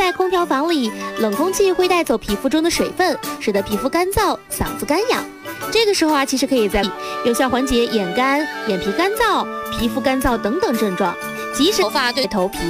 在空调房里，冷空气会带走皮肤中的水分，使得皮肤干燥、嗓子干痒。这个时候啊，其实可以有效缓解眼干、眼皮干燥、皮肤干燥等等症状，及时头发对头皮。